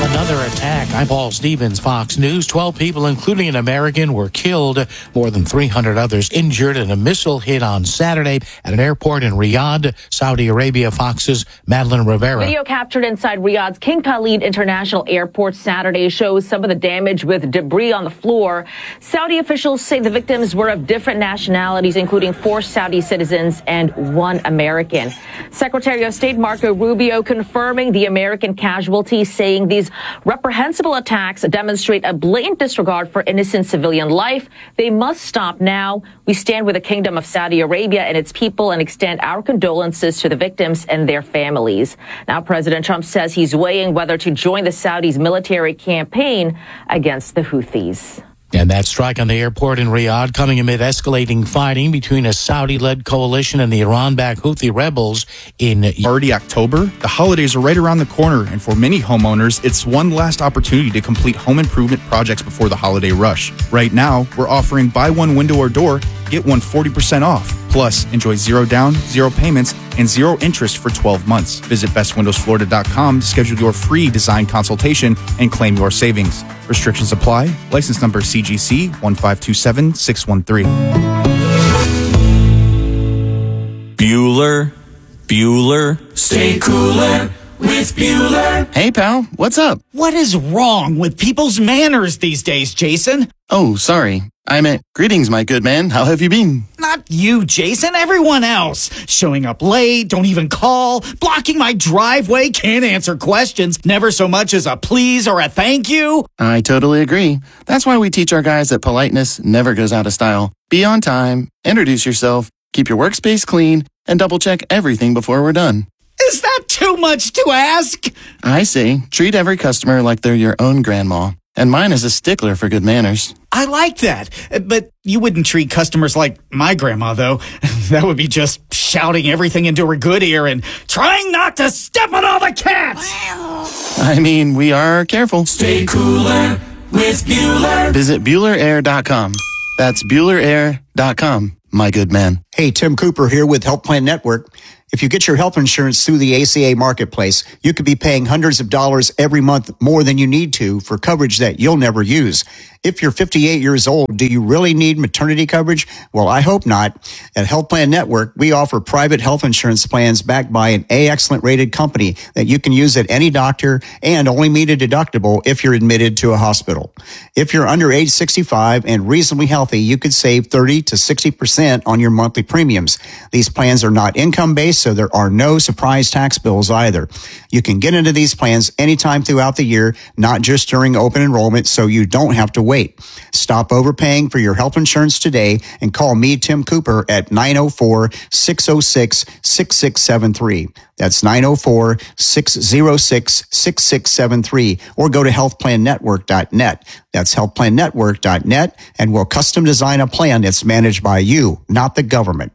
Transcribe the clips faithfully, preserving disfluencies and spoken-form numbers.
Another attack. I'm Paul Stevens, Fox News. twelve people, including an American, were killed. More than three hundred others injured in a missile hit on Saturday at an airport in Riyadh, Saudi Arabia. Fox's Madeline Rivera. Video captured inside Riyadh's King Khalid International Airport Saturday shows some of the damage with debris on the floor. Saudi officials say the victims were of different nationalities, including four Saudi citizens and one American. Secretary of State Marco Rubio confirming the American casualties, saying these reprehensible attacks demonstrate a blatant disregard for innocent civilian life. They must stop now. We stand with the Kingdom of Saudi Arabia and its people and extend our condolences to the victims and their families. Now, President Trump says he's weighing whether to join the Saudis' military campaign against the Houthis. And that strike on the airport in Riyadh coming amid escalating fighting between a Saudi-led coalition and the Iran-backed Houthi rebels in... Already October, the holidays are right around the corner, and for many homeowners, it's one last opportunity to complete home improvement projects before the holiday rush. Right now, we're offering buy one window or door, get one forty percent off. Plus, enjoy zero down, zero payments, and zero interest for twelve months. Visit best windows florida dot com to schedule your free design consultation and claim your savings. Restrictions apply. License number C G C one five two seven six one three. Bueller, Bueller, stay cooler with Bueller. Hey, pal, what's up? What is wrong with people's manners these days, Jason? Oh, sorry. I meant, greetings, my good man. How have you been? Not you, Jason. Everyone else. Showing up late, don't even call, blocking my driveway, can't answer questions, never so much as a please or a thank you. I totally agree. That's why we teach our guys that politeness never goes out of style. Be on time, introduce yourself, keep your workspace clean, and double-check everything before we're done. Is that too much to ask? I say, treat every customer like they're your own grandma. And mine is a stickler for good manners. I like that. But you wouldn't treat customers like my grandma, though. That would be just shouting everything into her good ear and trying not to step on all the cats. I mean, we are careful. Stay cooler with Bueller. Visit Bueller Air dot com. That's Bueller Air dot com, my good man. Hey, Tim Cooper here with Health Plan Network. If you get your health insurance through the A C A Marketplace, you could be paying hundreds of dollars every month more than you need to for coverage that you'll never use. If you're fifty-eight years old, do you really need maternity coverage? Well, I hope not. At Health Plan Network, we offer private health insurance plans backed by an A Excellent rated company that you can use at any doctor and only meet a deductible if you're admitted to a hospital. If you're under age sixty-five and reasonably healthy, you could save thirty to sixty percent on your monthly premiums. These plans are not income-based, so there are no surprise tax bills either. You can get into these plans anytime throughout the year, not just during open enrollment, so you don't have to wait. Stop overpaying for your health insurance today and call me, Tim Cooper, at nine oh four, six oh six, six six seven three. That's nine oh four, six oh six, six six seven three, or go to health plan network dot net. That's health plan network dot net, and we'll custom design a plan that's managed by you, not the government.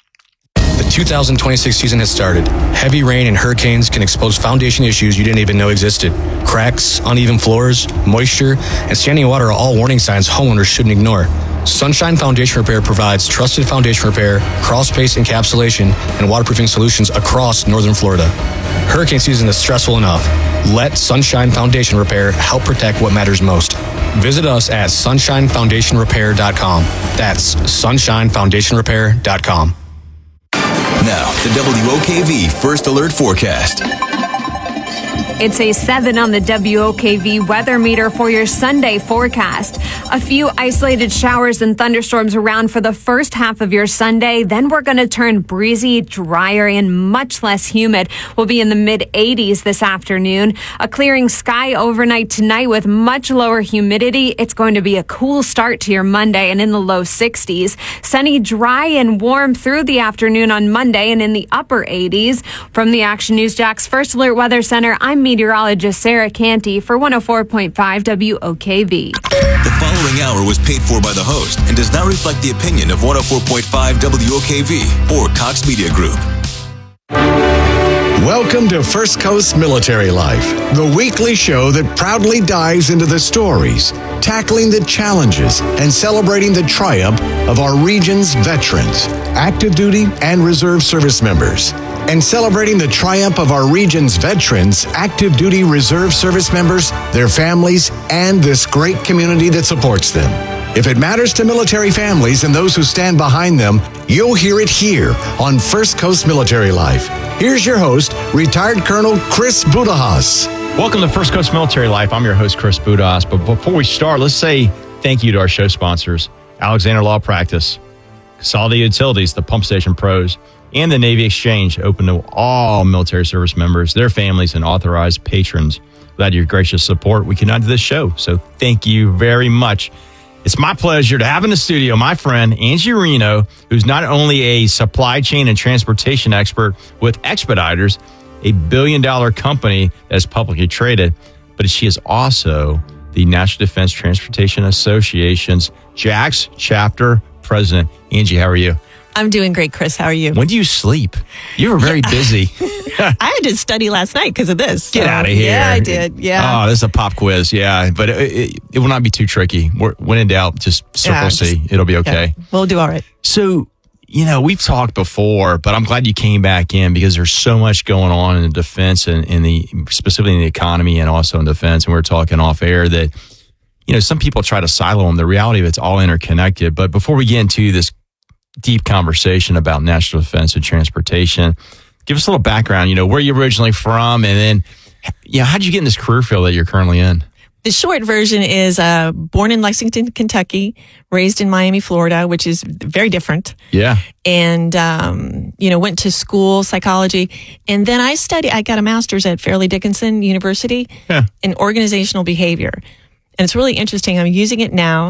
The two thousand twenty-six season has started. Heavy rain and hurricanes can expose foundation issues you didn't even know existed. Cracks, uneven floors, moisture, and standing water are all warning signs homeowners shouldn't ignore. Sunshine Foundation Repair provides trusted foundation repair, crawl space encapsulation, and waterproofing solutions across northern Florida. Hurricane season is stressful enough. Let Sunshine Foundation Repair help protect what matters most. Visit us at sunshine foundation repair dot com. That's sunshine foundation repair dot com. Now, the W O K V First Alert Forecast. It's a seven on the W O K V weather meter for your Sunday forecast. A few isolated showers and thunderstorms around for the first half of your Sunday. Then we're going to turn breezy, drier, and much less humid. We'll be in the mid eighties this afternoon. A clearing sky overnight tonight with much lower humidity. It's going to be a cool start to your Monday and in the low sixties. Sunny, dry, and warm through the afternoon on Monday and in the upper eighties. From the Action News Jax First Alert Weather Center, I'm meteorologist Sarah Canty for one oh four point five W O K V. The following hour was paid for by the host and does not reflect the opinion of one oh four point five W O K V or Cox Media Group. Welcome to First Coast Military Life, the weekly show that proudly dives into the stories, tackling the challenges, and celebrating the triumph of our region's veterans, active duty and reserve service members. And celebrating the triumph of our region's veterans, active duty reserve service members, their families, and this great community that supports them. If it matters to military families and those who stand behind them, you'll hear it here on First Coast Military Life. Here's your host, retired Colonel Chris Budahas. Welcome to First Coast Military Life. I'm your host, Chris Budahas. But before we start, let's say thank you to our show sponsors, Alexander Law Practice, Consolidated Utilities, the Pump Station Pros, and the Navy Exchange, open to all military service members, their families, and authorized patrons. Without your gracious support, we cannot do this show. So thank you very much. It's my pleasure to have in the studio my friend Angie Reno, who's not only a supply chain and transportation expert with Expeditors, a billion dollar company that's publicly traded, but she is also the National Defense Transportation Association's JAX chapter president. Angie, how are you? I'm doing great, Chris. How are you? When do you sleep? You were very busy. I had to study last night because of this. Get so, out of here. Yeah, I did. Yeah. Oh, this is a pop quiz. Yeah, but it, it, it will not be too tricky. We're, when in doubt, just circle Yeah, C. just- It'll be okay. Yeah, we'll do all right. So, you know, we've talked before, but I'm glad you came back in because there's so much going on in the defense and in the specifically in the economy and also in defense. And we we're talking off air that, you know, some people try to silo them. The reality of it's all interconnected. But before we get into this deep conversation about national defense and transportation, give us a little background, you know, where you're originally from, and then, you know, how did you get in this career field that you're currently in? The short version is uh, born in Lexington, Kentucky, raised in Miami, Florida, which is very different. Yeah. And, um, you know, went to school, psychology. And then I studied, I got a master's at Fairleigh Dickinson University Yeah. in organizational behavior. And it's really interesting. I'm using it now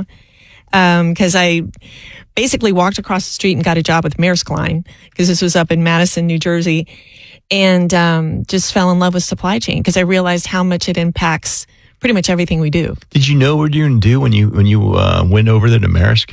because I basically walked across the street and got a job with Maersk Line because this was up in Madison, New Jersey, and um, just fell in love with supply chain because I realized how much it impacts pretty much everything we do. Did you know what you were going to do when you when you uh, went over there to Maersk?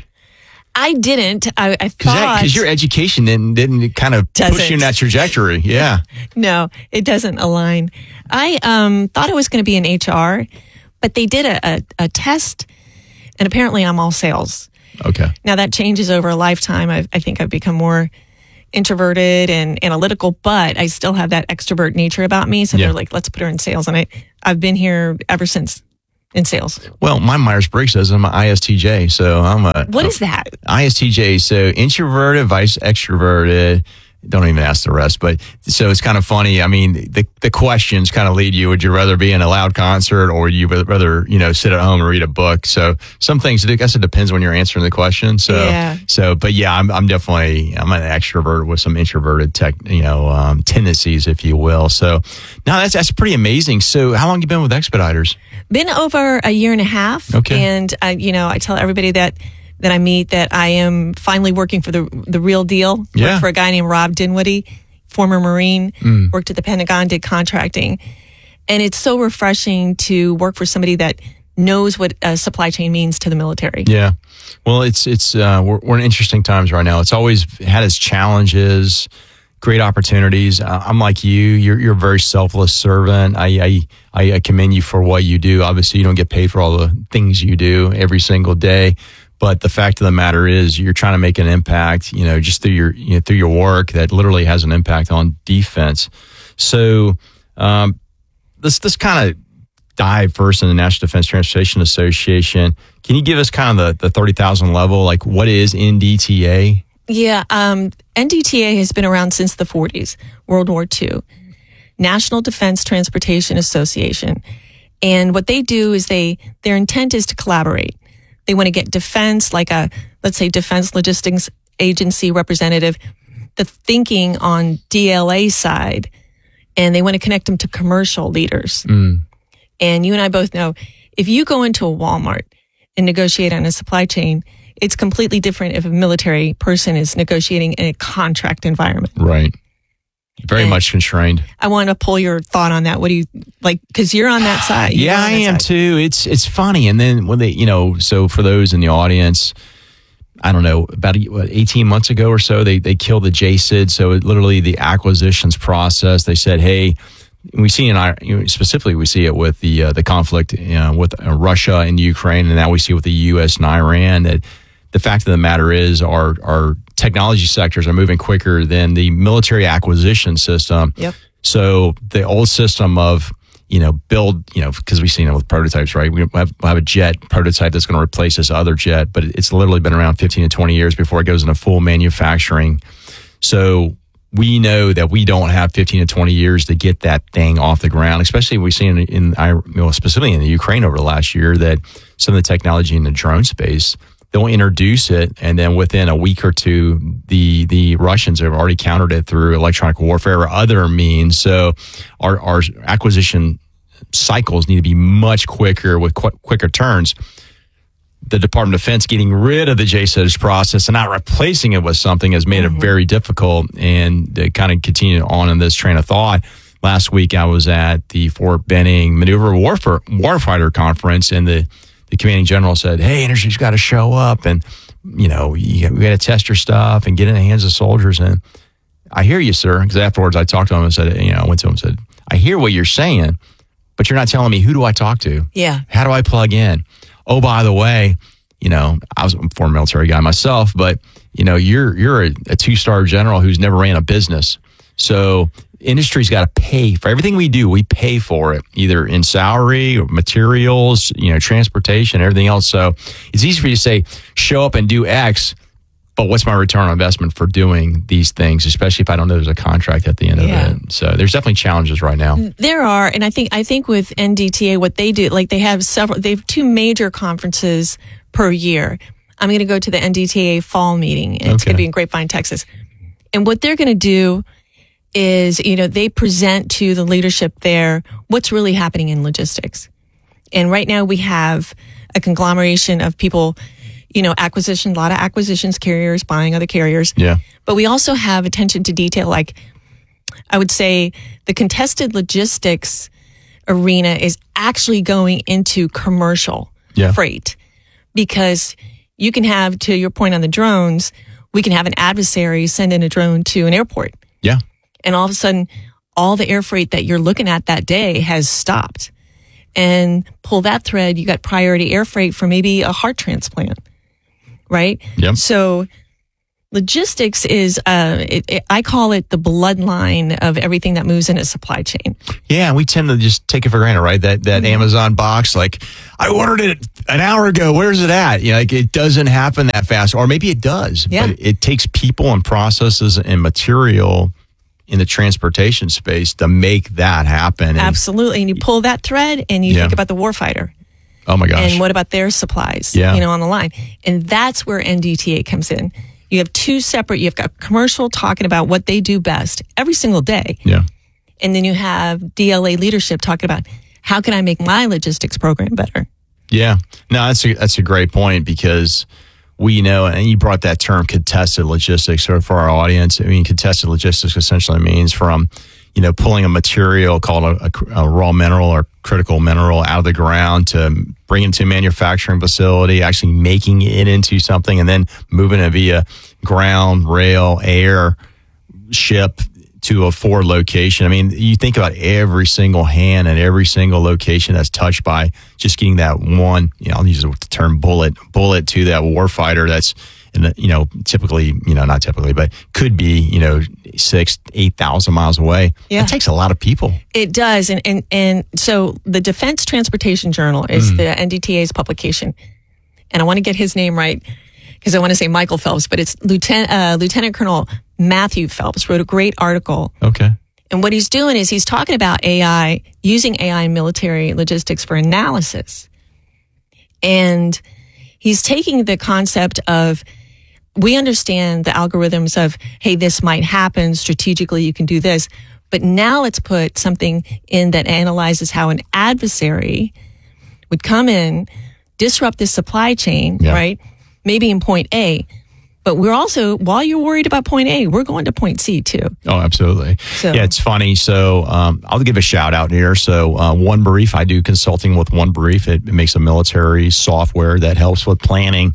I didn't. I, I thought Because your education didn't didn't kind of push Doesn't. you in that trajectory. Yeah. no, it doesn't align. I um, thought I was going to be in H R, but they did a, a, a test, and apparently I'm all sales. Okay. Now that changes over a lifetime. I, I think I've become more introverted and analytical, but I still have that extrovert nature about me. So Yeah. they're like, let's put her in sales. And I, I've been here ever since in sales. Well, my Myers-Briggs says I'm an I S T J, so I'm a... What is that? I S T J, so introverted, vice extroverted. Don't even ask the rest. But so it's kind of funny. I mean, the the questions kind of lead you. Would you rather be in a loud concert or would you rather, you know, sit at home and read a book? So some things, I guess it depends when you're answering the question. So, Yeah. so, but yeah, I'm, I'm definitely, I'm an extrovert with some introverted tech, you know, um, tendencies, if you will. So no, that's, that's pretty amazing. So how long have you been with Expeditors? Been over a year and a half. Okay. And, I, you know, I tell everybody that that I meet that I am finally working for the the real deal. Yeah. Worked for a guy named Rob Dinwiddie, former Marine, Mm. worked at the Pentagon, did contracting. And it's so refreshing to work for somebody that knows what uh, supply chain means to the military. Yeah. Well, it's, it's, uh, we're, we're in interesting times right now. It's always had its challenges, great opportunities. Uh, I'm like you, you're, you're a very selfless servant. I, I, I commend you for what you do. Obviously you don't get paid for all the things you do every single day. But the fact of the matter is you're trying to make an impact, you know, just through your, you know, through your work that literally has an impact on defense. So, um, let's, let's kind of dive first in the National Defense Transportation Association. Can you give us kind of the, the thirty thousand level? Like, what is N D T A? Yeah, um, N D T A has been around since the forties, World War Two. National Defense Transportation Association. And what they do is they, their intent is to collaborate. They want to get defense, like a, let's say, Defense Logistics Agency representative, the thinking on D L A side, and they want to connect them to commercial leaders. Mm. And you and I both know, if you go into a Walmart and negotiate on a supply chain, it's completely different if a military person is negotiating in a contract environment. Right. Very And much constrained. I want to pull your thought on that. What do you like? Because you're on that side. You're Yeah, on I that am side. too. It's it's funny. And then when they, you know, so for those in the audience, I don't know, about what, eighteen months ago or so, they they killed the J S I D. So it, literally the acquisitions process, they said, hey, we see in our, you know, specifically we see it with the uh, the conflict you know, with uh, Russia and Ukraine, and now we see with the U S and Iran that the fact of the matter is our our technology sectors are moving quicker than the military acquisition system. Yep. So the old system of you know, build, you know, because we've seen it with prototypes, right? We have, we'll have a jet prototype that's going to replace this other jet, but it's literally been around fifteen to twenty years before it goes into full manufacturing. So we know that we don't have fifteen to twenty years to get that thing off the ground, especially we've seen in, in you know, specifically in the Ukraine over the last year, that some of the technology in the drone space, they'll introduce it, and then within a week or two, the the Russians have already countered it through electronic warfare or other means. So our, our acquisition cycles need to be much quicker with qu- quicker turns. The Department of Defense getting rid of the J S I D process and not replacing it with something has made mm-hmm. it very difficult. And to kind of continue on in this train of thought, last week I was at the Fort Benning Maneuver Warfare Warfighter Conference, and the The commanding general said, hey, Energy's got to show up, and, you know, you, we got to test your stuff and get in the hands of soldiers. And I hear you, sir. Because afterwards I talked to him and said, you know, I went to him and said, I hear what you're saying, but you're not telling me who do I talk to? Yeah. How do I plug in? Oh, by the way, you know, I was a former military guy myself, but, you know, you're you're a, a two-star general who's never ran a business. So industry's got to pay for everything we do. We pay for it, either in salary or materials, you know, transportation, everything else. So it's easy for you to say, show up and do X, but what's my return on investment for doing these things, especially if I don't know there's a contract at the end yeah. of it. So there's definitely challenges right now. There are, and I think I think with N D T A, what they do, like they have several, they have two major conferences per year. I'm going to go to the N D T A fall meeting. It's okay. going to be in Grapevine, Texas. And what they're going to do is, you know, they present to the leadership there what's really happening in logistics. And right now we have a conglomeration of people, you know, acquisition, a lot of acquisitions, carriers buying other carriers. Yeah. But we also have attention to detail. Like, I would say the contested logistics arena is actually going into commercial yeah. freight, because you can have, to your point on the drones, we can have an adversary send in a drone to an airport. Yeah. And all of a sudden, all the air freight that you're looking at that day has stopped. And pull that thread, you got priority air freight for maybe a heart transplant, right? Yep. So logistics is, uh, it, it, I call it the bloodline of everything that moves in a supply chain. Yeah, we tend to just take it for granted, right? That that mm-hmm. Amazon box, like, I ordered it an hour ago. Where's it at? You know, like, it doesn't happen that fast, or maybe it does. Yeah. But it takes people and processes and material in the transportation space to make that happen. And absolutely. And you pull that thread and you yeah. think about the warfighter. Oh my gosh. And what about their supplies, yeah. you know, on the line? And that's where N D T A comes in. You have two separate, you've got commercial talking about what they do best every single day. Yeah. And then you have D L A leadership talking about, how can I make my logistics program better? Yeah. No, that's a, that's a great point, because we know, and you brought that term contested logistics. So for our audience, I mean, contested logistics essentially means from, you know, pulling a material called a, a, a raw mineral or critical mineral out of the ground to bring it to a manufacturing facility, actually making it into something, and then moving it via ground, rail, air, ship to a forward location. I mean, you think about every single hand and every single location that's touched by just getting that one, you know, I'll use the term bullet, bullet to that warfighter that's, in the, you know, typically, you know, not typically, but could be, you know, six, eight thousand miles away. Yeah. It takes a lot of people. It does. And, and, and so the Defense Transportation Journal is Mm. the N D T A's publication. And I want to get his name right, because I want to say Michael Phelps, but it's Lieutenant, uh, Lieutenant Colonel Matthew Phelps wrote a great article. Okay. And what he's doing is he's talking about A I, using A I in military logistics for analysis. And he's taking the concept of, we understand the algorithms of, hey, this might happen strategically, you can do this. But now let's put something in that analyzes how an adversary would come in, disrupt this supply chain, yeah. right? Maybe in point A. But we're also, while you're worried about point A, we're going to point C too. Oh, absolutely. So, yeah, it's funny. So um, I'll give a shout out here. So uh, One Brief, I do consulting with One Brief. It, it makes a military software that helps with planning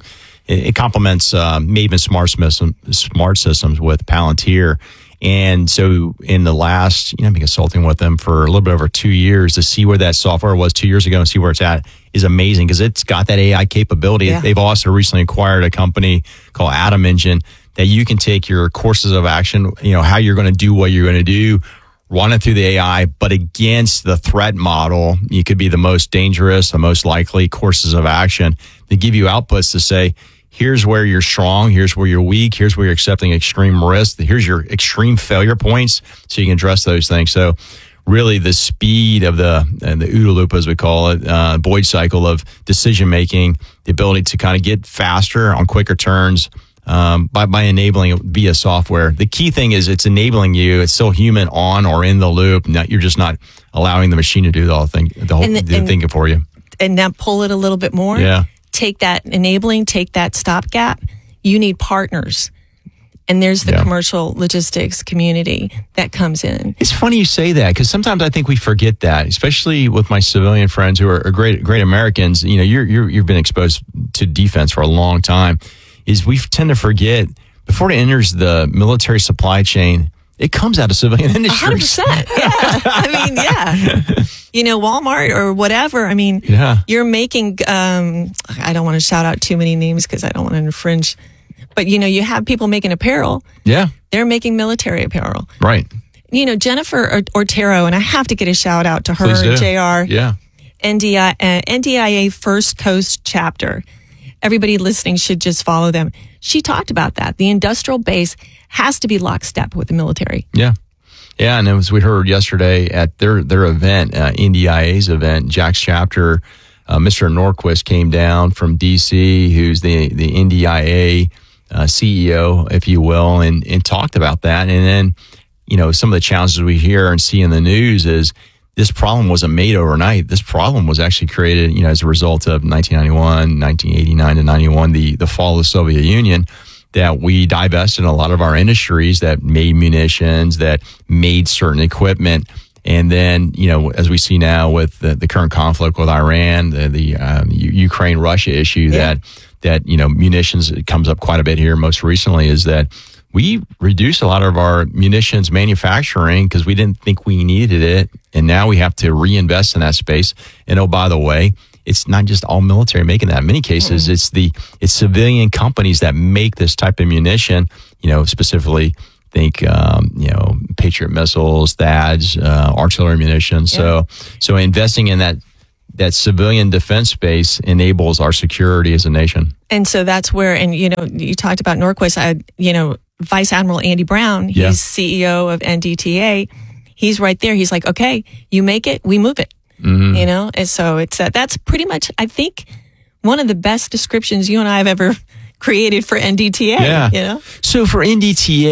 it, it complements uh, Maven Smart System, Smart Systems with Palantir. And so in the last, you know, I've been consulting with them for a little bit over two years to see where that software was two years ago and see where it's at is amazing because it's got that A I capability. Yeah. They've also recently acquired a company called Atom Engine that you can take your courses of action, you know, how you're going to do what you're going to do, run it through the A I, but against the threat model, you could be the most dangerous, the most likely courses of action to give you outputs to say, here's where you're strong. Here's where you're weak. Here's where you're accepting extreme risk. Here's your extreme failure points so you can address those things. So really the speed of the, and the OODA loop, as we call it, uh, Boyd cycle of decision making, the ability to kind of get faster on quicker turns um, by, by enabling it via software. The key thing is it's enabling you. It's still human on or in the loop. Not, you're just not allowing the machine to do the whole thing, the whole and the, the and, thinking for you. And now pull it a little bit more. Yeah. Take that enabling, take that stopgap. You need partners. And there's the yeah. commercial logistics community that comes in. It's funny you say that because sometimes I think we forget that, especially with my civilian friends who are, are great, great Americans. You know, you're, you're, you've been exposed to defense for a long time. Is we tend to forget before it enters the military supply chain, it comes out of civilian industries. one hundred percent. Yeah. I mean, yeah. You know, Walmart or whatever. I mean, yeah. you're making, um, I don't want to shout out too many names because I don't want to infringe. But, you know, you have people making apparel. Yeah. They're making military apparel. Right. You know, Jennifer Ortero, and I have to get a shout out to her and J R. Yeah. N D I, uh, N D I A First Coast chapter. Everybody listening should just follow them. She talked about that. The industrial base has to be lockstep with the military. Yeah. Yeah. And as we heard yesterday at their, their event, uh, N D I A's event, Jack's chapter, uh, Mister Norquist came down from D C, who's the, the N D I A uh, C E O, if you will, and, and talked about that. And then, you know, some of the challenges we hear and see in the news is this problem wasn't made overnight. This problem was actually created, you know, as a result of nineteen ninety-one, nineteen eighty-nine to ninety-one, the, the fall of the Soviet Union, that we divested in a lot of our industries that made munitions, that made certain equipment. And then, you know, as we see now with the, the current conflict with Iran, the, the um, Ukraine-Russia issue, yeah. that, that, you know, munitions, it comes up quite a bit here most recently, is that we reduced a lot of our munitions manufacturing because we didn't think we needed it. And now we have to reinvest in that space. And oh, by the way, it's not just all military making that. In many cases, mm. it's the it's civilian companies that make this type of munition, you know, specifically think, um, you know, Patriot missiles, T H A D S, uh, artillery munitions. Yeah. So, so investing in that that civilian defense space enables our security as a nation. And so that's where, and, you know, you talked about Norquist, I, you know, Vice Admiral Andy Brown, he's yeah. C E O of N D T A. He's right there. He's like, okay, you make it, we move it. Mm-hmm. You know, and so it's uh, that's pretty much, I think, one of the best descriptions you and I have ever created for N D T A. Yeah. You know, so for N D T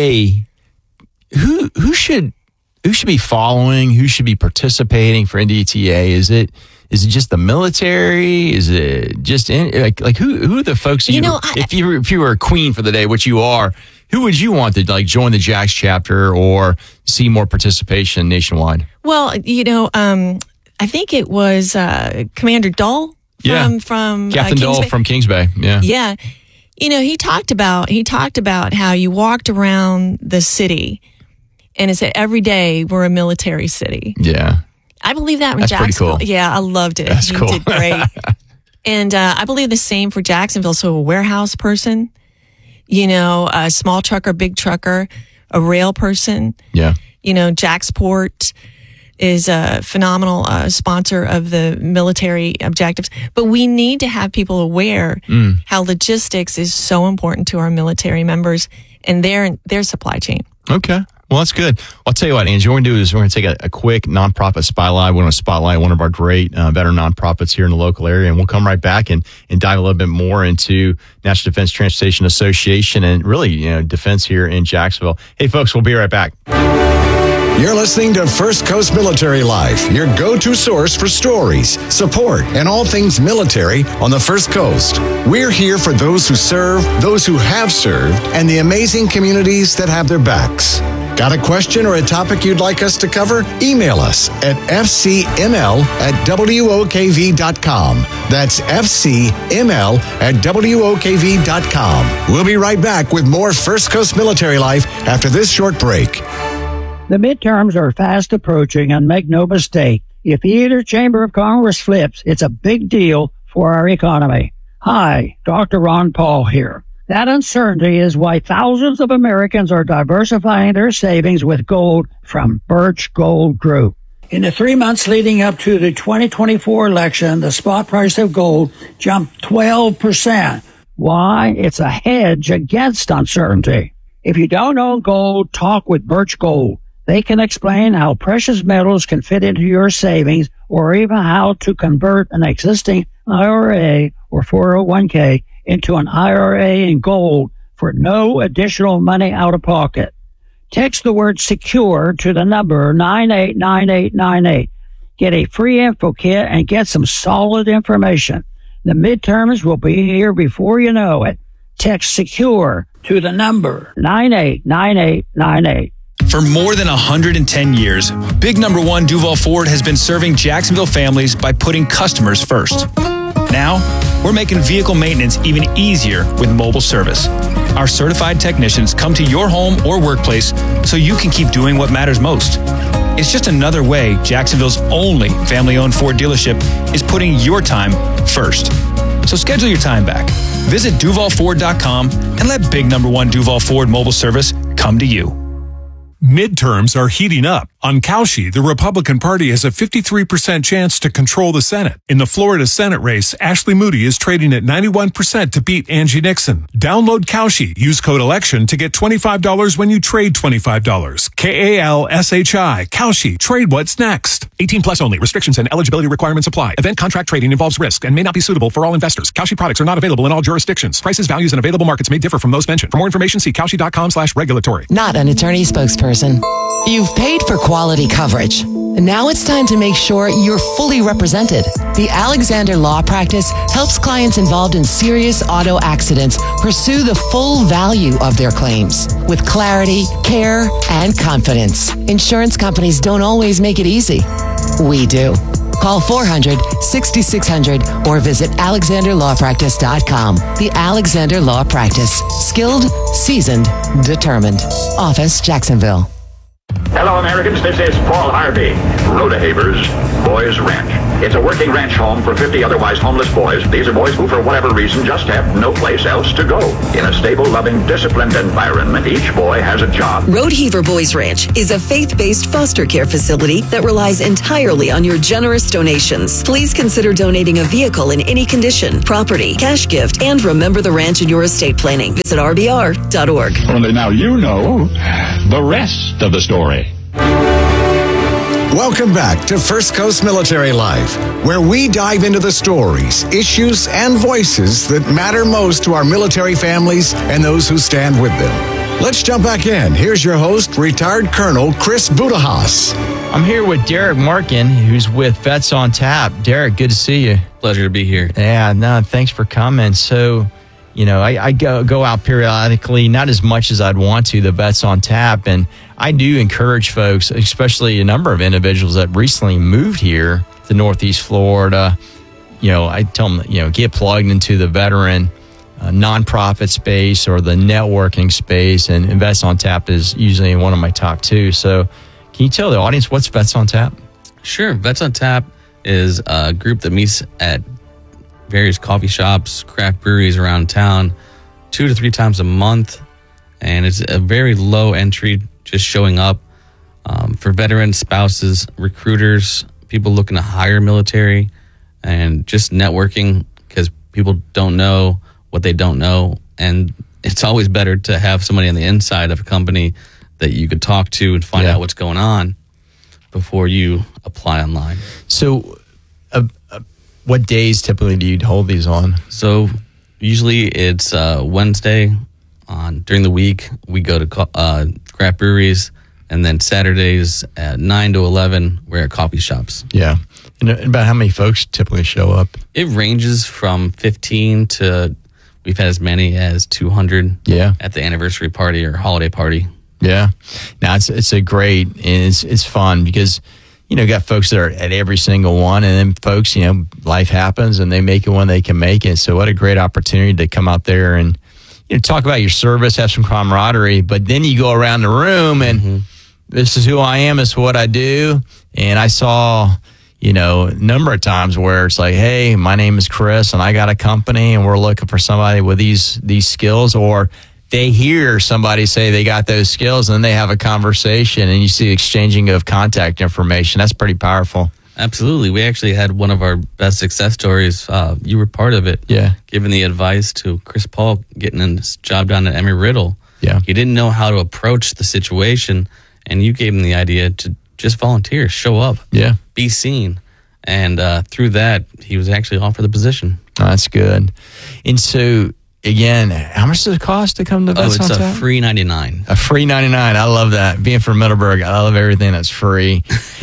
A, who who should who should be following? Who should be participating for N D T A? Is it is it just the military? Is it just in, like like who who are the folks? You, you know, I, if you if you were a queen for the day, which you are. Who would you want to like join the Jax chapter or see more participation nationwide? Well, you know, um, I think it was uh, Commander Dull from yeah. from Captain uh, Dull Bay. from Kings Bay. Yeah, yeah. You know, he talked about he talked about how you walked around the city, and it said every day we're a military city. Yeah, I believe that in That's Jacksonville. Pretty cool. Yeah, I loved it. That's he cool. did great. And uh, I believe the same for Jacksonville. So a warehouse person. You know, a small trucker, big trucker, a rail person. Yeah. You know, Jacksport is a phenomenal uh, sponsor of the military objectives. But we need to have people aware mm. how logistics is so important to our military members and their their supply chain. Okay. Well, that's good. I'll tell you what, Angie, what we're going to do is we're going to take a, a quick nonprofit spotlight. We want to spotlight one of our great uh, veteran nonprofits here in the local area, and we'll come right back and, and dive a little bit more into National Defense Transportation Association and really, you know, defense here in Jacksonville. Hey, folks, we'll be right back. You're listening to First Coast Military Life, your go-to source for stories, support, and all things military on the First Coast. We're here for those who serve, those who have served, and the amazing communities that have their backs. Got a question or a topic you'd like us to cover? Email us at f c m l at w o k v dot com. That's f c m l at w o k v dot com. We'll be right back with more First Coast Military Life after this short break. The midterms are fast approaching, and make no mistake, if either chamber of Congress flips, it's a big deal for our economy. Hi, Doctor Ron Paul here. That uncertainty is why thousands of Americans are diversifying their savings with gold from Birch Gold Group. In the three months leading up to the twenty twenty-four election, the spot price of gold jumped twelve percent. Why? It's a hedge against uncertainty. If you don't own gold, talk with Birch Gold. They can explain how precious metals can fit into your savings, or even how to convert an existing I R A or four oh one k into an I R A in gold for no additional money out of pocket. Text the word secure to the number nine eight nine eight nine eight. Get a free info kit and get some solid information. The midterms will be here before you know it. Text secure to the number nine eight nine eight nine eight. For more than one hundred ten years, Big Number One Duval Ford has been serving Jacksonville families by putting customers first. Now, we're making vehicle maintenance even easier with mobile service. Our certified technicians come to your home or workplace so you can keep doing what matters most. It's just another way Jacksonville's only family-owned Ford dealership is putting your time first. So schedule your time back. Visit duval ford dot com and let Big Number One Duval Ford mobile service come to you. Midterms are heating up. On Cauchy, the Republican Party has a fifty-three percent chance to control the Senate. In the Florida Senate race, Ashley Moody is trading at ninety-one percent to beat Angie Nixon. Download Cauchy. Use code ELECTION to get twenty-five dollars when you trade twenty-five dollars. K A L S H I. Cauchy. Trade what's next. eighteen plus only. Restrictions and eligibility requirements apply. Event contract trading involves risk and may not be suitable for all investors. Cauchy products are not available in all jurisdictions. Prices, values, and available markets may differ from those mentioned. For more information, see cauchy dot com slash regulatory. Not an attorney spokesperson. You've paid for quality coverage. Now it's time to make sure you're fully represented. The Alexander Law Practice helps clients involved in serious auto accidents pursue the full value of their claims with clarity, care, and confidence. Insurance companies don't always make it easy. We do. Call four hundred, sixty-six hundred or visit alexander law practice dot com. The Alexander Law Practice. Skilled, seasoned, determined. Office, Jacksonville. Hello, Americans. This is Paul Harvey. Rodehaver's Boys Ranch. It's a working ranch home for fifty otherwise homeless boys. These are boys who, for whatever reason, just have no place else to go. In a stable, loving, disciplined environment, each boy has a job. Rodeheaver Boys Ranch is a faith-based foster care facility that relies entirely on your generous donations. Please consider donating a vehicle in any condition, property, cash gift, and remember the ranch in your estate planning. Visit r b r dot org. Only now you know the rest of the story. Welcome back to First Coast Military Life, where we dive into the stories, issues, and voices that matter most to our military families and those who stand with them. Let's jump back in. Here's your host, retired Colonel Chris Budahas. I'm here with Derek Markin, who's with Vets on Tap. Derek, good to see you. Pleasure to be here. Yeah, no, thanks for coming. So, you know, I, I go, go out periodically, not as much as I'd want to, the Vets on Tap, and I do encourage folks, especially a number of individuals that recently moved here to Northeast Florida. You know, I tell them, you know, get plugged into the veteran uh, nonprofit space or the networking space, and Vets on Tap is usually one of my top two. So can you tell the audience what's Vets on Tap? Sure. Vets on Tap is a group that meets at various coffee shops, craft breweries around town two to three times a month. And it's a very low entry, just showing up um, for veterans, spouses, recruiters, people looking to hire military, and just networking because people don't know what they don't know. And it's always better to have somebody on the inside of a company that you could talk to and find yeah. out what's going on before you apply online. So uh, uh, what days typically do you hold these on? So usually it's uh, Wednesday. On during the week, we go to uh, craft breweries, and then Saturdays at nine to eleven, we're at coffee shops. Yeah. And about how many folks typically show up? It ranges from fifteen to, we've had as many as two hundred yeah. at the anniversary party or holiday party. Yeah. Now it's it's a great and it's it's fun because you know you got folks that are at every single one, and then folks, you know, life happens and they make it when they can make it. So what a great opportunity to come out there and you know talk about your service, have some camaraderie, but then you go around the room and mm-hmm. this is who I am, this is what I do. And I saw, you know, a number of times where it's like, hey, my name is Chris and I got a company and we're looking for somebody with these these skills, or they hear somebody say they got those skills and then they have a conversation and you see exchanging of contact information. That's pretty powerful. Absolutely. We actually had one of our best success stories. Uh, you were part of it. Yeah. Giving the advice to Chris Paul getting his job down at Embry-Riddle. Yeah. He didn't know how to approach the situation, and you gave him the idea to just volunteer, show up, yeah, be seen. And uh, through that, he was actually offered the position. Oh, that's good. And so, again, how much does it cost to come to Oh, Vets it's on a Tap? free ninety-nine. A free ninety-nine. I love that. Being from Middleburg, I love everything that's free.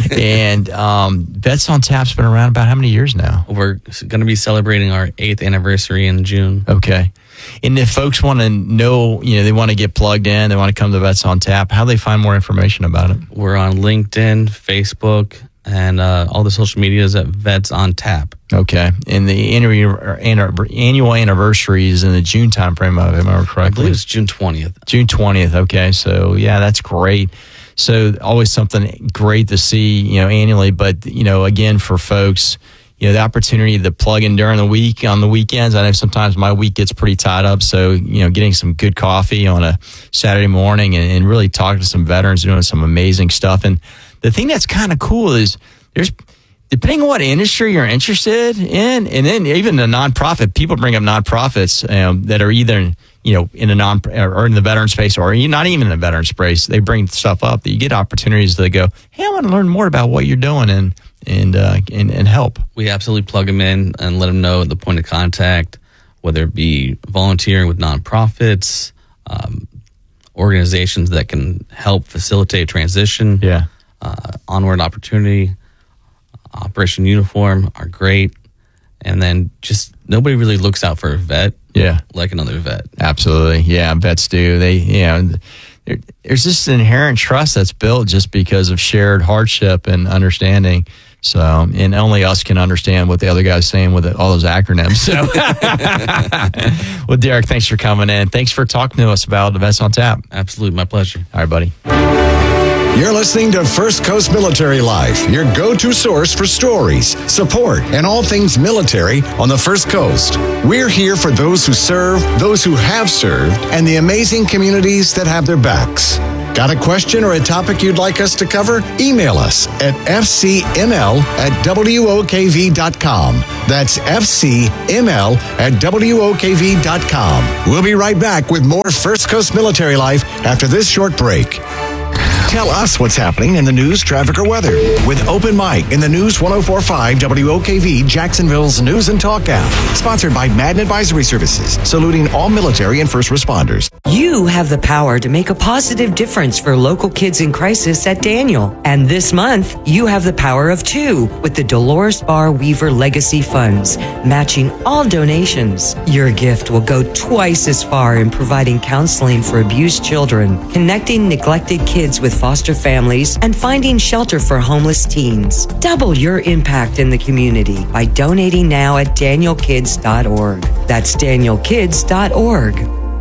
And um, Vets on Tap's been around about how many years now? We're going to be celebrating our eighth anniversary in June. Okay. And if folks want to know, you know, they want to get plugged in, they want to come to Vets on Tap, how do they find more information about it? We're on LinkedIn, Facebook, and uh, all the social medias at Vets on Tap. Okay. And the annual, annual anniversary is in the June timeframe, if I remember correctly. I believe it's June twentieth. June twentieth. Okay. So, yeah, that's great. So, always something great to see, you know, annually. But, you know, again, for folks, you know, the opportunity to plug in during the week, on the weekends. I know sometimes my week gets pretty tied up. So, you know, getting some good coffee on a Saturday morning and, and really talking to some veterans doing some amazing stuff. And the thing that's kind of cool is there's, depending on what industry you're interested in, and then even the nonprofit, people bring up nonprofits um, that are either, you know, in a non or in the veteran space, or not even in the veteran space. They bring stuff up that you get opportunities to go, hey, I want to learn more about what you're doing and and uh, and, and help. We absolutely plug them in and let them know the point of contact, whether it be volunteering with nonprofits, um, organizations that can help facilitate transition. Yeah. Uh, Onward Opportunity, Operation Uniform are great. And then just nobody really looks out for a vet. Yeah. Like another vet. Absolutely. Yeah. Vets do. They, you know, there, there's this inherent trust that's built just because of shared hardship and understanding. So, and only us can understand what the other guy's saying with all those acronyms. So, well, Derek, thanks for coming in. Thanks for talking to us about the Vets on Tap. Absolutely. My pleasure. All right, buddy. You're listening to First Coast Military Life, your go-to source for stories, support, and all things military on the First Coast. We're here for those who serve, those who have served, and the amazing communities that have their backs. Got a question or a topic you'd like us to cover? Email us at f c m l at w o k v dot com. That's f c m l at w o k v dot com. We'll be right back with more First Coast Military Life after this short break. Tell us what's happening in the news, traffic, or weather with Open Mic in the News one oh four point five W O K V, Jacksonville's News and Talk app. Sponsored by Madden Advisory Services, saluting all military and first responders. You have the power to make a positive difference for local kids in crisis at Daniel. And this month, you have the power of two with the Dolores Barr Weaver Legacy Funds, matching all donations. Your gift will go twice as far in providing counseling for abused children, connecting neglected kids with foster families, and finding shelter for homeless teens. Double your impact in the community by donating now at daniel kids dot org. That's daniel kids dot org.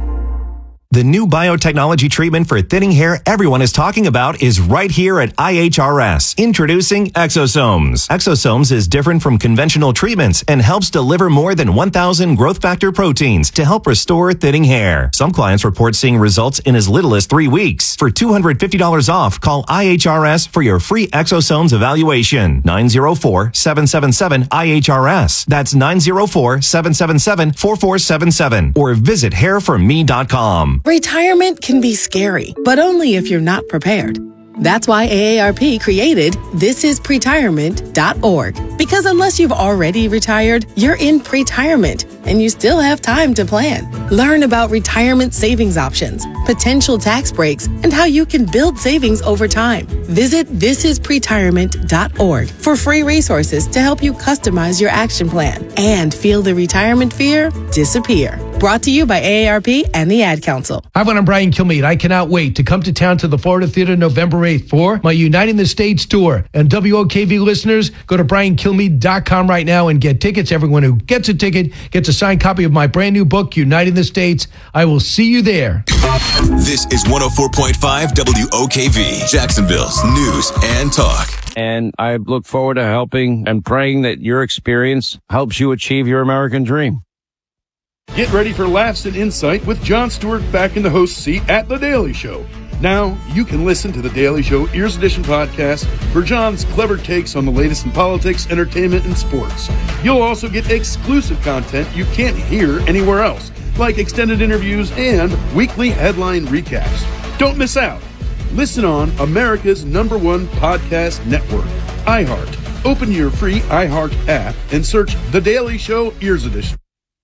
The new biotechnology treatment for thinning hair everyone is talking about is right here at I H R S. Introducing Exosomes. Exosomes is different from conventional treatments and helps deliver more than one thousand growth factor proteins to help restore thinning hair. Some clients report seeing results in as little as three weeks. For two hundred fifty dollars off, call I H R S for your free Exosomes evaluation. nine oh four, seven seven seven, I H R S. That's nine oh four, seven seven seven, four four seven seven. Or visit hair for me dot com. Retirement can be scary, but only if you're not prepared. That's why A A R P created this is pretirement dot org. Because unless you've already retired, you're in pretirement. and you still have time to plan. Learn about retirement savings options, potential tax breaks, and how you can build savings over time. Visit this is pretirement dot org for free resources to help you customize your action plan and feel the retirement fear disappear. Brought to you by A A R P and the Ad Council. Hi, everyone. I'm Brian Kilmeade. I cannot wait to come to town to the Florida Theater November eighth for my Uniting the States tour. And W O K V listeners, go to brian kilmeade dot com right now and get tickets. Everyone who gets a ticket gets a signed copy of my brand new book, Uniting the States. I will see you there. This is one oh four point five W O K V, Jacksonville's news and talk. And I look forward to helping and praying that your experience helps you achieve your American dream. Get ready for laughs and insight with Jon Stewart back in the host seat at The Daily Show. Now, you can listen to The Daily Show Ears Edition podcast for Jon's clever takes on the latest in politics, entertainment, and sports. You'll also get exclusive content you can't hear anywhere else, like extended interviews and weekly headline recaps. Don't miss out. Listen on America's number one podcast network, iHeart. Open your free iHeart app and search The Daily Show Ears Edition.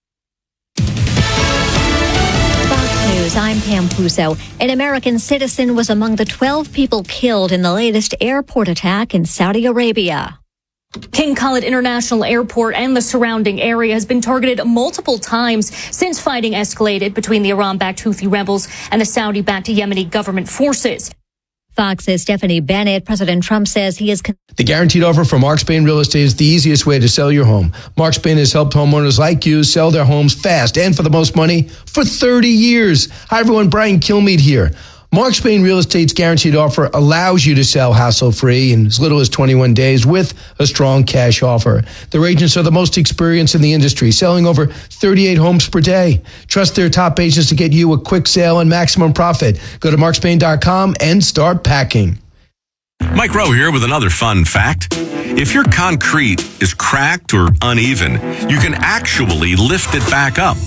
News, I'm Pam Puso. An American citizen was among the twelve people killed in the latest airport attack in Saudi Arabia. King Khalid International Airport and the surrounding area has been targeted multiple times since fighting escalated between the Iran-backed Houthi rebels and the Saudi-backed Yemeni government forces. Fox's Stephanie Bennett. President Trump says he is... Con- The guaranteed offer from Mark Spain Real Estate is the easiest way to sell your home. Mark Spain has helped homeowners like you sell their homes fast and for the most money for thirty years. Hi, everyone. Brian Kilmeade here. Mark Spain Real Estate's guaranteed offer allows you to sell hassle-free in as little as twenty-one days with a strong cash offer. Their agents are the most experienced in the industry, selling over thirty-eight homes per day. Trust their top agents to get you a quick sale and maximum profit. Go to mark spain dot com and start packing. Mike Rowe here with another fun fact. If your concrete is cracked or uneven, you can actually lift it back up.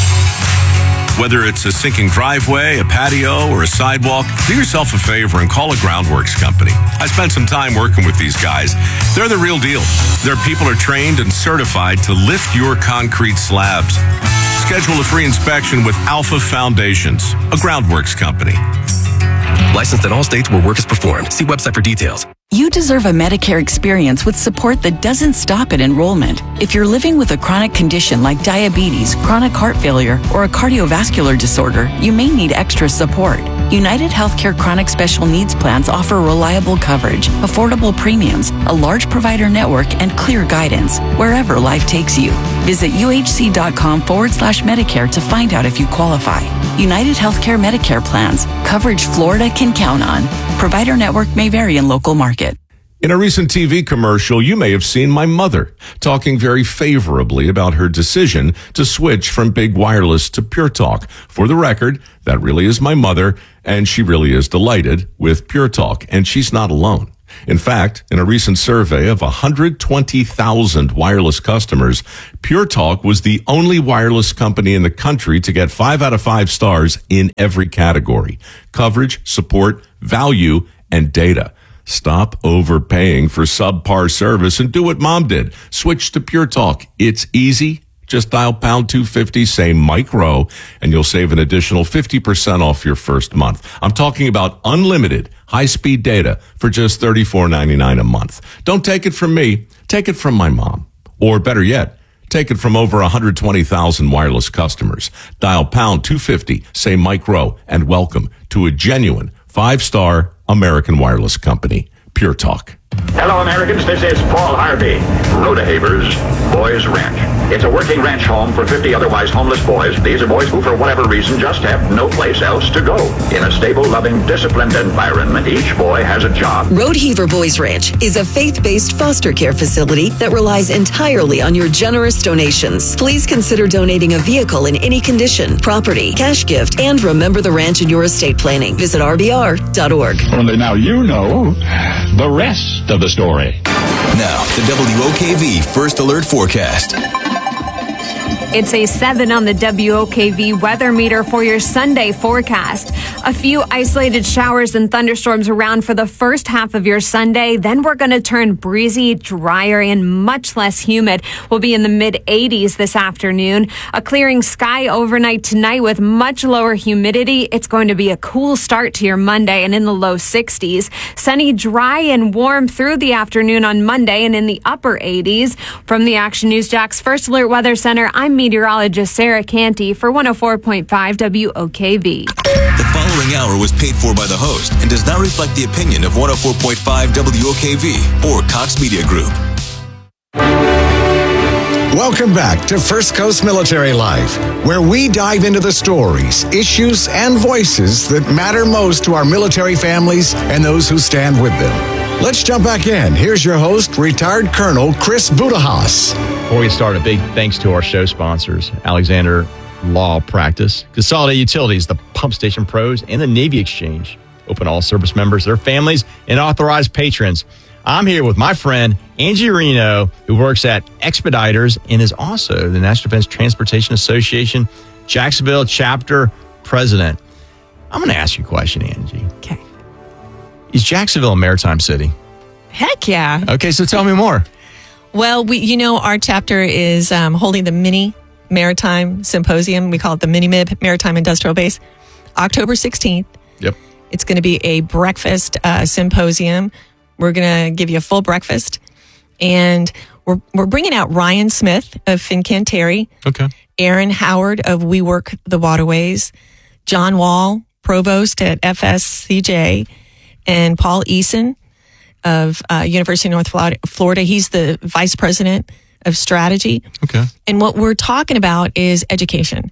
Whether it's a sinking driveway, a patio, or a sidewalk, do yourself a favor and call a Groundworks company. I spent some time working with these guys. They're the real deal. Their people are trained and certified to lift your concrete slabs. Schedule a free inspection with Alpha Foundations, a Groundworks company. Licensed in all states where work is performed. See website for details. You deserve a Medicare experience with support that doesn't stop at enrollment. If you're living with a chronic condition like diabetes, chronic heart failure, or a cardiovascular disorder, you may need extra support. United Healthcare Chronic Special Needs Plans offer reliable coverage, affordable premiums, a large provider network, and clear guidance wherever life takes you. Visit uhc.com forward slash Medicare to find out if you qualify. United Healthcare Medicare Plans. Coverage Florida can count on. Provider network may vary in local market. In a recent T V commercial, you may have seen my mother talking very favorably about her decision to switch from big wireless to Pure Talk. For the record, that really is my mother, and she really is delighted with Pure Talk, and she's not alone. In fact, in a recent survey of one hundred twenty thousand wireless customers, Pure Talk was the only wireless company in the country to get five out of five stars in every category: coverage, support, value, and data. Stop overpaying for subpar service and do what Mom did. Switch to Pure Talk. It's easy. Just dial pound two fifty, say Mike Rowe, and you'll save an additional fifty percent off your first month. I'm talking about unlimited high-speed data for just thirty-four ninety-nine a month. Don't take it from me. Take it from my mom. Or better yet, take it from over one hundred twenty thousand wireless customers. Dial pound two fifty, say Mike Rowe, and welcome to a genuine five-star American wireless company, Pure Talk. Hello, Americans. This is Paul Harvey. Rodehaver's Boys Ranch. It's a working ranch home for fifty otherwise homeless boys. These are boys who, for whatever reason, just have no place else to go. In a stable, loving, disciplined environment, each boy has a job. Rodeheaver Boys Ranch is a faith-based foster care facility that relies entirely on your generous donations. Please consider donating a vehicle in any condition, property, cash gift, and remember the ranch in your estate planning. Visit r b r dot org. Only now you know the rest of the story. Now, the W O K V First Alert Forecast. It's a seven on the W O K V weather meter for your Sunday forecast. A few isolated showers and thunderstorms around for the first half of your Sunday. Then we're going to turn breezy, drier, and much less humid. We'll be in the mid eighties this afternoon. A clearing sky overnight tonight with much lower humidity. It's going to be a cool start to your Monday and in the low sixties. Sunny, dry, and warm through the afternoon on Monday and in the upper eighties. From the Action News Jax First Alert Weather Center, I'm meteorologist Sarah Canty for one oh four point five W O K V. The following hour was paid for by the host and does not reflect the opinion of one oh four point five W O K V or Cox Media Group. Welcome back to First Coast Military Life, where we dive into the stories, issues, and voices that matter most to our military families and those who stand with them. Let's jump back in. Here's your host, retired Colonel Chris Budajas. Before we start, a big thanks to our show sponsors, Alexander Law Practice, Consolidated Utilities, the Pump Station Pros, and the Navy Exchange. Open to all service members, their families, and authorized patrons. I'm here with my friend, Angie Reno, who works at Expeditors and is also the National Defense Transportation Association Jacksonville Chapter President. I'm going to ask you a question, Angie. Okay. Is Jacksonville a maritime city? Heck yeah. Okay, so tell me more. Well, we, you know, our chapter is um, holding the mini maritime symposium. We call it the Mini M I B Maritime Industrial Base, October sixteenth. Yep. It's going to be a breakfast uh, symposium. We're going to give you a full breakfast. And we're we're bringing out Ryan Smith of Fincantieri. Okay. Aaron Howard of We Work the Waterways. John Wall, Provost at F S C J. And Paul Eason of uh, University of North Florida. He's the Vice President of Strategy. Okay. And what we're talking about is education.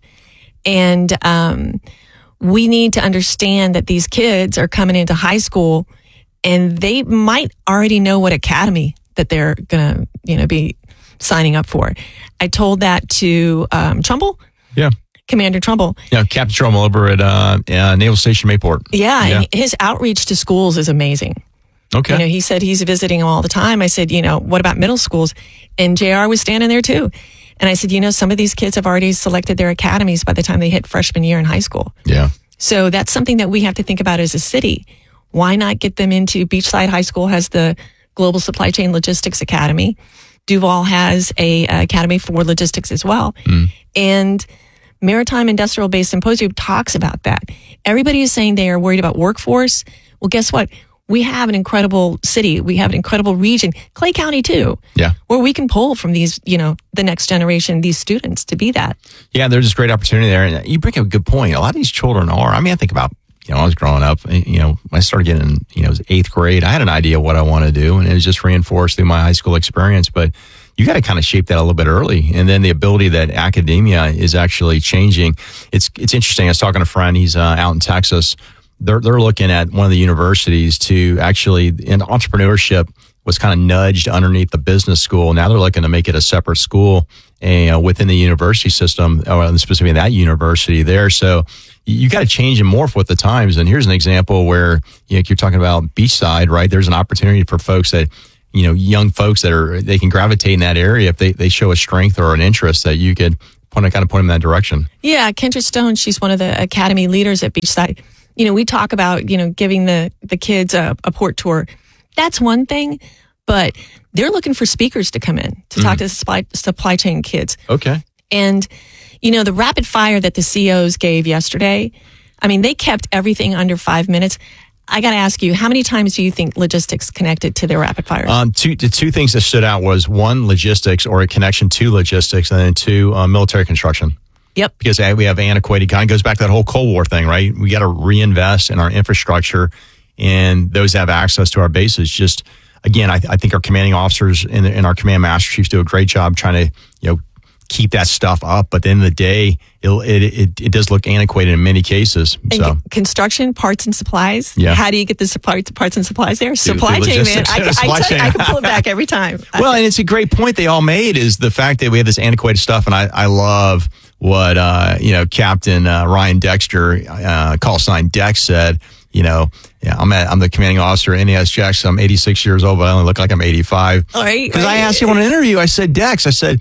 And um, we need to understand that these kids are coming into high school and they might already know what academy that they're going to, you know, be signing up for. I told that to um, Trumbull. Yeah. Commander Trumbull. Yeah, Captain Trumbull over at uh, uh, Naval Station Mayport. Yeah, yeah. And his outreach to schools is amazing. Okay. You know, he said he's visiting them all the time. I said, you know, what about middle schools? And J R was standing there too. And I said, you know, some of these kids have already selected their academies by the time they hit freshman year in high school. Yeah. So that's something that we have to think about as a city. Why not get them into Beachside High School has the Global Supply Chain Logistics Academy. Duval has a, a academy for logistics as well. Mm. And Maritime Industrial Base Symposium talks about that. Everybody is saying they are worried about workforce. Well, guess what? We have an incredible city. We have an incredible region, Clay County too. Yeah. Where we can pull from these, you know, the next generation, these students to be that. Yeah, there's this great opportunity there. And you bring up a good point. A lot of these children are, I mean, I think about, you know, I was growing up, you know, when I started getting, you know, it was eighth grade, I had an idea what I want to do, and it was just reinforced through my high school experience. But you got to kind of shape that a little bit early. And then the ability that academia is actually changing. It's it's interesting. I was talking to a friend, he's uh, out in Texas. They're, they're looking at one of the universities to actually, in entrepreneurship was kind of nudged underneath the business school. Now they're looking to make it a separate school uh, within the university system, or specifically that university there. So you got to change and morph with the times. And here's an example where, you know, you're talking about beachside, right? There's an opportunity for folks that, you know, young folks that are, they can gravitate in that area if they, they show a strength or an interest that you could point, kind of point them in that direction. Yeah. Kendra Stone, she's one of the academy leaders at Beachside. You know, we talk about, you know, giving the, the kids a, a port tour. That's one thing, but they're looking for speakers to come in to talk mm. to the supply, supply chain kids. Okay. And, you know, the rapid fire that the C Os gave yesterday, I mean, they kept everything under five minutes. I got to ask you, how many times do you think logistics connected to their rapid fires? Um, two, the two things that stood out was one, logistics or a connection to logistics, and then two, uh, military construction. Yep. Because we have antiquated, kind of goes back to that whole Cold War thing, right? We got to reinvest in our infrastructure, and those have access to our bases. Just, again, I, I think our commanding officers and, and our command master chiefs do a great job trying to, you know, keep that stuff up. But at the end of the day, it'll, it, it it does look antiquated in many cases. And so construction, parts and supplies. Yeah. How do you get the parts, parts and supplies there? Supply the chain, man. I, the I, supply I, chain. I can pull it back every time. Well, and it's a great point they all made is the fact that we have this antiquated stuff. And I, I love what, uh, you know, Captain uh, Ryan Dexter, uh, call sign Dex, said. You know, yeah, I'm at, I'm the commanding officer at N A S Jackson. I'm eighty-six years old, but I only look like I'm eighty-five. All right. Because right. I asked him on an interview, I said, Dex, I said,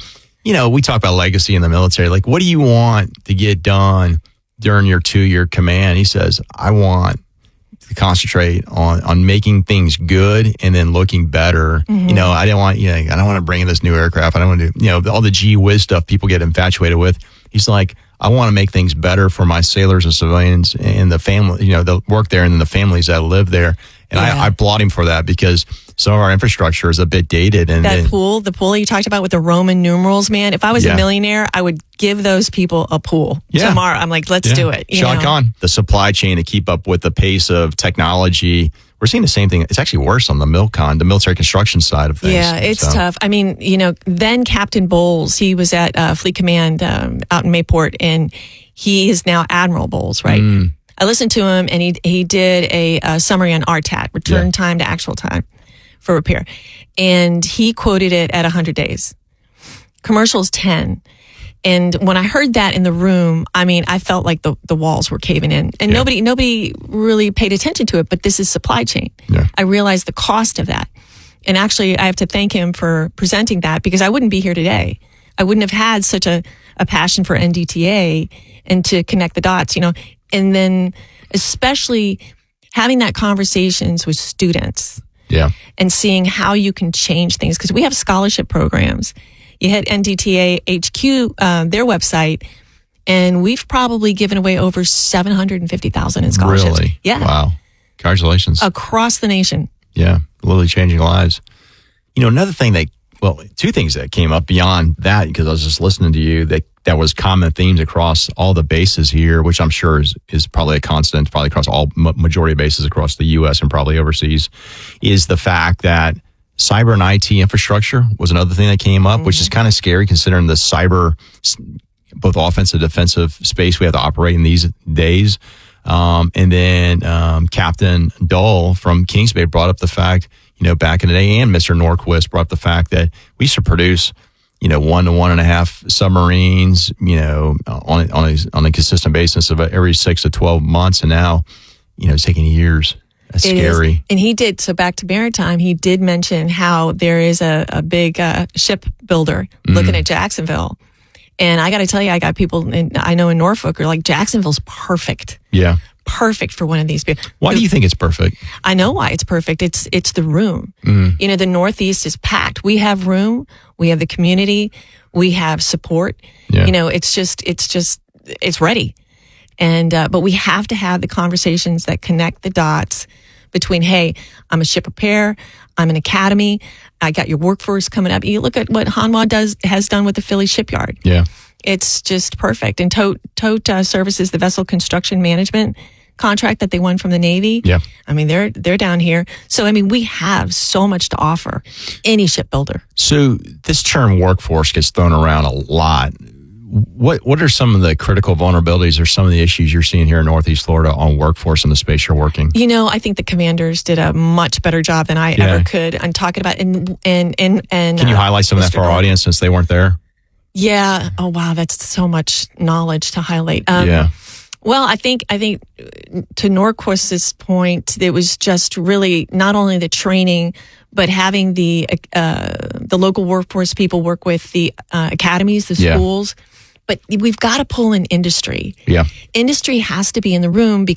you know, we talk about legacy in the military. Like, what do you want to get done during your two-year command? He says, I want to concentrate on on making things good and then looking better. Mm-hmm. You know, I don't want, you know, I don't want to bring in this new aircraft. I don't want to do, you know, all the gee whiz stuff people get infatuated with. He's like, I want to make things better for my sailors and civilians and the family, you know, the work there and then the families that live there. And yeah. I, I applaud him for that because some of our infrastructure is a bit dated. And that and, pool, the pool you talked about with the Roman numerals, man, if I was Yeah. a millionaire, I would give those people a pool Yeah. tomorrow. I'm like, let's Yeah. do it. you Shah know? Khan, the supply chain to keep up with the pace of technology. We're seeing the same thing. It's actually worse on the MilCon, the military construction side of things. Yeah, it's So, tough. I mean, you know, then Captain Bowles, he was at uh, Fleet Command um, out in Mayport, and he is now Admiral Bowles, right? Mm. I listened to him, and he he did a, uh summary on R T A T, return Yeah. time to actual time for repair, and he quoted it at one hundred days. Commercial's ten. And when I heard that in the room, I mean, I felt like the, the walls were caving in, and Yeah. nobody nobody really paid attention to it. But this is supply chain. Yeah. I realized the cost of that, and actually, I have to thank him for presenting that because I wouldn't be here today. I wouldn't have had such a, a passion for N D T A and to connect the dots, you know, and then especially having that conversations with students Yeah. and seeing how you can change things because we have scholarship programs. You hit N D T A H Q, uh, their website, and we've probably given away over seven hundred fifty thousand in scholarships. Really? Yeah. Wow. Congratulations. Across the nation. Yeah. Literally changing lives. You know, another thing that, well, two things that came up beyond that, because I was just listening to you, that, that was common themes across all the bases here, which I'm sure is, is probably a constant, probably across all majority of bases across the U S and probably overseas, is the fact that cyber and I T infrastructure was another thing that came up, mm-hmm. which is kind of scary considering the cyber, both offensive and defensive space we have to operate in these days. Um, and then um, Captain Dull from Kings Bay brought up the fact, you know, back in the day, and Mister Norquist brought up the fact that we used to produce, you know, one to one and a half submarines, you know, on a, on a, on a consistent basis of every six to twelve months. And now, you know, it's taking years. That's It scary. is. And he did, so back to maritime, he did mention how there is a, a big uh, ship builder Mm-hmm. looking at Jacksonville. And I got to tell you, I got people in, I know in Norfolk are like, Jacksonville's perfect. Yeah. Perfect for one of these people. Why do you think it's perfect? I know why it's perfect. It's it's the room. Mm. You know, the Northeast is packed. We have room. We have the community. We have support. Yeah. You know, it's just it's just it's ready. And uh, but we have to have the conversations that connect the dots between, hey, I'm a ship repair, I'm an academy, I got your workforce coming up. You look at what Hanwha does has done with the Philly shipyard. Yeah. It's just perfect. And Tote, Tote uh, services the vessel construction management contract that they won from the Navy. Yeah. I mean, they're they're down here. So, I mean, we have so much to offer any shipbuilder. So this term workforce gets thrown around a lot. What what are some of the critical vulnerabilities or some of the issues you're seeing here in Northeast Florida on workforce in the space you're working? You know, I think the commanders did a much better job than I Yeah. ever could on talking about and and and and. Can you uh, highlight some of that for our audience since they weren't there? Yeah. Oh wow, that's so much knowledge to highlight. Um, yeah. Well, I think I think to Norquist's point, it was just really not only the training, but having the uh, the local workforce people work with the uh, academies, the Yeah. schools. But we've got to pull in industry. Yeah. Industry has to be in the room because